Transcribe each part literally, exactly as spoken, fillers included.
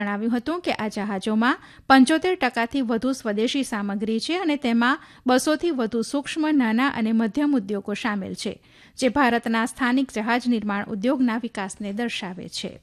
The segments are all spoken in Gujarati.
જણાવ્યું હતું કે આ જહાજોમાં પંચોતેર ટકાથી વધુ સ્વદેશી સામગ્રી છે અને તેમાં બસોથી વધુ સૂક્ષ્મ નાના અને મધ્યમ ઉદ્યોગો સામેલ છે, જે ભારતના સ્થાનિક જહાજ નિર્માણ ઉદ્યોગના વિકાસને દર્શાવે છે.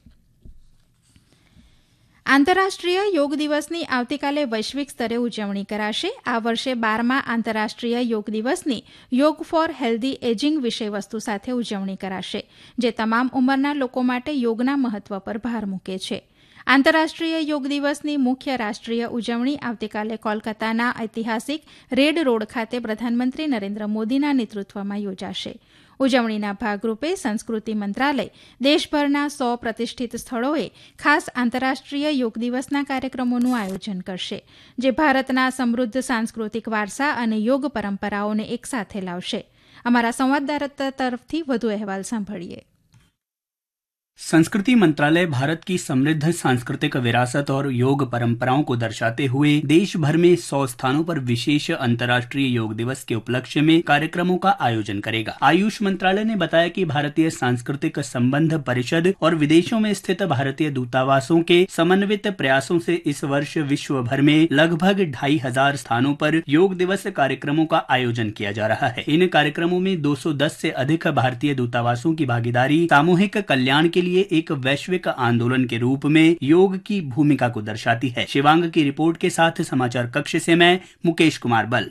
આંતરરાષ્ટ્રીય યોગ દિવસની આવતીકાલે વૈશ્વિક સ્તરે ઉજવણી કરાશે. આ વર્ષે બારમા આંતરરાષ્ટ્રીય યોગ દિવસની યોગ ફોર હેલ્ધી એજિંગ વિષયવસ્તુ સાથે ઉજવણી કરાશે, જે તમામ ઉંમરના લોકો માટે યોગના મહત્વ પર ભાર મૂકે છે. આંતરરાષ્ટ્રીય યોગ દિવસની મુખ્ય રાષ્ટ્રીય ઉજવણી આવતીકાલે કોલકાતાના ઐતિહાસિક રેડ રોડ ખાતે પ્રધાનમંત્રી નરેન્દ્ર મોદીના નેતૃત્વમાં યોજાશે. ઉજવણીના ભાગરૂપે સંસ્કૃતિ મંત્રાલય દેશભરના સો પ્રતિષ્ઠિત સ્થળોએ ખાસ આંતરરાષ્ટ્રીય યોગ દિવસના કાર્યક્રમોનું આયોજન કરશે, જે ભારતના સમૃદ્ધ સાંસ્કૃતિક વારસા અને યોગ પરંપરાઓને એકસાથે લાવશે. અમારા સંવાદદાતા તરફથી વધુ અહેવાલ સાંભળીએ. संस्कृति मंत्रालय भारत की समृद्ध सांस्कृतिक विरासत और योग परंपराओं को दर्शाते हुए देश भर में सौ स्थानों पर विशेष अंतर्राष्ट्रीय योग दिवस के उपलक्ष्य में कार्यक्रमों का आयोजन करेगा. आयुष मंत्रालय ने बताया कि भारतीय सांस्कृतिक संबंध परिषद और विदेशों में स्थित भारतीय दूतावासों के समन्वित प्रयासों से इस वर्ष विश्व भर में लगभग ढाई हजार स्थानों पर योग दिवस कार्यक्रमों का आयोजन किया जा रहा है. इन कार्यक्रमों में दो सौ दस से अधिक भारतीय दूतावासों की भागीदारी सामूहिक कल्याण के लिए एक वैश्विक आंदोलन के रूप में योग की भूमिका को दर्शाती है. शिवांग की रिपोर्ट के साथ समाचार कक्ष से मैं मुकेश कुमार बल.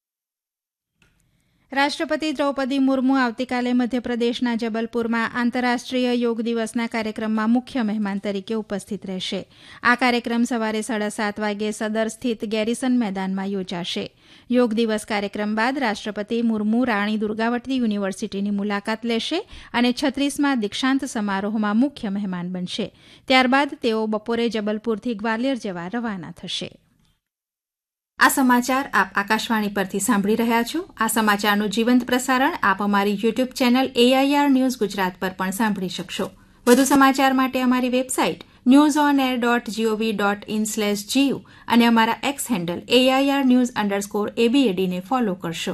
રાષ્ટ્રપતિ દ્રૌપદી મુર્મુ આવતીકાલે મધ્યપ્રદેશના જબલપુરમાં આંતરરાષ્ટ્રીય યોગ દિવસના કાર્યક્રમમાં મુખ્ય મહેમાન તરીકે ઉપસ્થિત રહેશે. આ કાર્યક્રમ સવારે સાડા સાત વાગ્યે સદર સ્થિત ગેરીસન મેદાનમાં યોજાશે. યોગ દિવસ કાર્યક્રમ બાદ રાષ્ટ્રપતિ મુર્મુ રાણી દુર્ગાવતી યુનિવર્સિટીની મુલાકાત લેશે અને છત્રીસમાં દીક્ષાંત સમારોહમાં મુખ્ય મહેમાન બનશે. ત્યારબાદ તેઓ બપોરે જબલપુરથી ગ્વાલિયર જવા રવાના થશે. આ સમાચાર આપ આકાશવાણી પરથી સાંભળી રહ્યા છો. આ સમાચારનું જીવંત પ્રસારણ આપ અમારી YouTube channel AIR news Gujarat પર પણ સાંભળી શકશો. વધુ સમાચાર માટે અમારી website news on air dot GOV dot in slash GU અને અમારા x handle AIR news underscore એબીએડીને follow કરશો.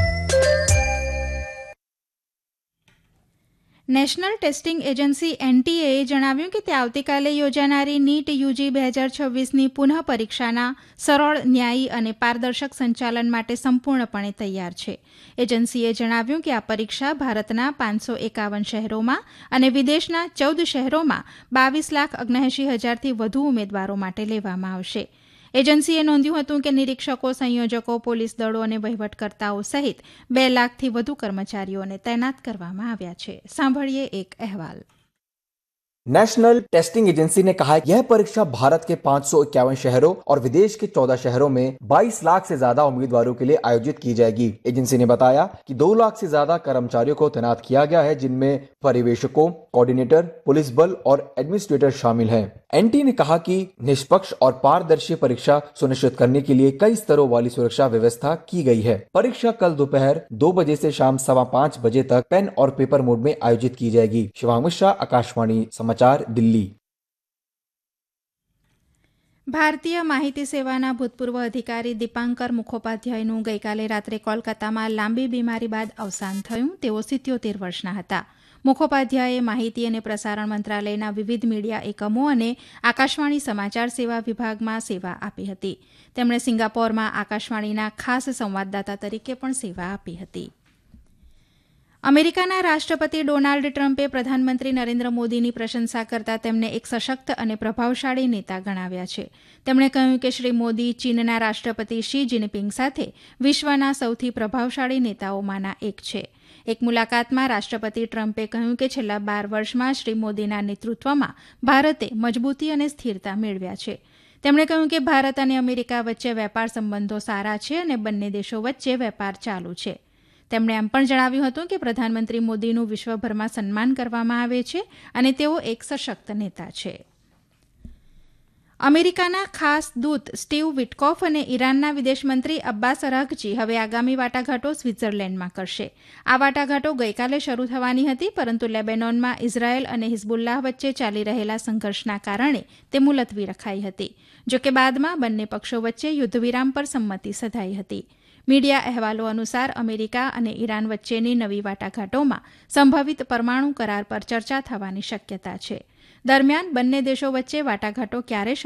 નેશનલ ટેસ્ટિંગ એજન્સી એનટીએએ જણાવ્યું કે તે આવતીકાલે યોજાનારી નીટ યુજી બે હજાર છવ્વીસની પુનઃ પરીક્ષાના સરળ, ન્યાયી અને પારદર્શક સંચાલન માટે સંપૂર્ણપણે તૈયાર છે. એજન્સીએ જણાવ્યું કે આ પરીક્ષા ભારતના પાંચસો એકાવન શહેરોમાં અને વિદેશના ચૌદ શહેરોમાં બાવીસ લાખ ઓગણએંશી હજારથી વધુ ઉમેદવારો માટે લેવામાં આવશે. એજન્સીએ નોંધ્યું હતું કે નિરીક્ષકો, સંયોજકો, પોલીસ દળો અને વહીવટકર્તાઓ સહિત બે લાખથી વધુ કર્મચારીઓને તૈનાત કરવામાં આવ્યા છે. સાંભળીએ એક અહેવાલ. नेशनल टेस्टिंग एजेंसी ने कहा है यह परीक्षा भारत के पाँच सौ इक्यावन शहरों और विदेश के चौदह शहरों में बाईस लाख से ज्यादा उम्मीदवारों के लिए आयोजित की जाएगी. एजेंसी ने बताया कि दो लाख से ज्यादा कर्मचारियों को तैनात किया गया है, जिनमें परिवेशकों, कोऑर्डिनेटर, पुलिस बल और एडमिनिस्ट्रेटर शामिल हैं. एनटी ने कहा कि निष्पक्ष और पारदर्शी परीक्षा सुनिश्चित करने के लिए कई स्तरों वाली सुरक्षा व्यवस्था की गई है. परीक्षा कल दोपहर दो बजे से शाम सवा पाँच बजे तक पेन और पेपर मोड में आयोजित की जाएगी. शिवांग मिश्रा, आकाशवाणी समाचार, दिल्ली. ભારતીય માહિતી સેવાના ભૂતપૂર્વ અધિકારી દીપાંકર મુખોપાધ્યાયનું ગઈકાલે રાત્રે કોલકાતામાં લાંબી બીમારી બાદ અવસાન થયું. તેઓ સિત્યોતેર વર્ષના હતા. મુખોપાધ્યાયે માહિતી અને પ્રસારણ મંત્રાલયના વિવિધ મીડિયા એકમો અને આકાશવાણી સમાચાર સેવા વિભાગમાં સેવા આપી હતી. તેમણે સિંગાપોરમાં આકાશવાણીના ખાસ સંવાદદાતા તરીકે પણ સેવા આપી હતી. અમેરિકાના રાષ્ટ્રપતિ ડોનાલ્ડ ટ્રમ્પે પ્રધાનમંત્રી નરેન્દ્ર મોદીની પ્રશંસા કરતા તેમને એક સશક્ત અને પ્રભાવશાળી નેતા ગણાવ્યા છે. તેમણે કહ્યું કે શ્રી મોદી ચીનના રાષ્ટ્રપતિ શી જિનપિંગ સાથે વિશ્વના સૌથી પ્રભાવશાળી નેતાઓમાંના એક છે. એક મુલાકાતમાં રાષ્ટ્રપતિ ટ્રમ્પે કહ્યું કે છેલ્લા બાર વર્ષમાં શ્રી મોદીના નેતૃત્વમાં ભારતે મજબૂતી અને સ્થિરતા મેળવ્યા છે. તેમણે કહ્યું કે ભારત અને અમેરિકા વચ્ચે વેપાર સંબંધો સારા છે અને બંને દેશો વચ્ચે વેપાર ચાલુ છે. તેમણે એમ પણ જણાવ્યું હતું કે પ્રધાનમંત્રી મોદીનું વિશ્વભરમાં સન્માન કરવામાં આવે છે અને તેઓ એક સશક્ત નેતા છે. અમેરિકાના ખાસ દૂત સ્ટીવ વિટકોફ અને ઈરાનના વિદેશમંત્રી અબ્બાસ અરાઘચી હવે આગામી વાટાઘાટો સ્વિટ્ઝરલેન્ડમાં કરશે. આ વાટાઘાટો ગઈકાલે શરૂ થવાની હતી, પરંતુ લેબેનોનમાં ઇઝરાયેલ અને હિઝબુલ્લાહ વચ્ચે ચાલી રહેલા સંઘર્ષના કારણે તે મુલતવી રખાઈ હતી. જોકે બાદમાં બંને પક્ષો વચ્ચે યુદ્ધવિરામ પર સંમતિ સધાઈ હતી. મીડિયા અહેવાલો અનુસાર અમેરિકા અને ઈરાન વચ્ચેની નવી વાટાઘાટોમાં સંભવિત પરમાણુ કરાર પર ચર્ચા થવાની શક્યતા છે. દરમિયાન બંને દેશો વચ્ચે વાટાઘાટો ક્યારે